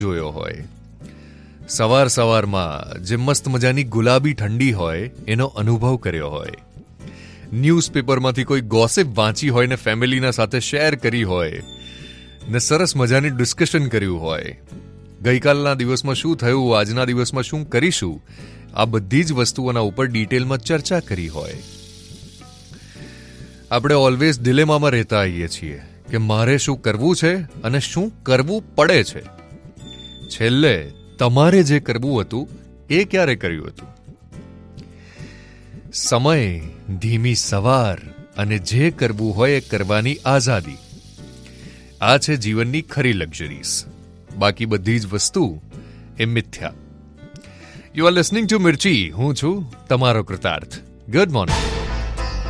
જોયો હોય, સવારમાં જે મસ્ત મજાની ગુલાબી ઠંડી હોય એનો અનુભવ કર્યો હોય, ન્યૂઝપેપરમાંથી કોઈ ગોસિપ વાંચી હોય ને ફેમિલીના સાથે શેર કરી હોય ને સરસ મજાની ડિસ્કશન કર્યું હોય, ગઈકાલના દિવસમાં શું થયું, આજના દિવસમાં શું કરીશું, આ બધી જ વસ્તુઓના ઉપર ડિટેલમાં ચર્ચા કરી હોય. આપણે ઓલવેઝ ડિલેમામાં રહેતા આવીએ છીએ કે મારે શું કરવું છે અને શું કરવું પડે છે. છેલ્લે તમારે જે કરવું હતું એ ક્યારે કર્યું હતું? સમય, ધીમી સવાર અને જે કરવું હોય એ કરવાની આઝાદી, આ છે જીવનની ખરી લક્ઝરીઝ. બાકી બધી જ વસ્તુ એ મિથ્યા. યુ આર લિસનિંગ ટુ મિર્ચી. હું છું તમારો કૃતાર્થ. Good morning.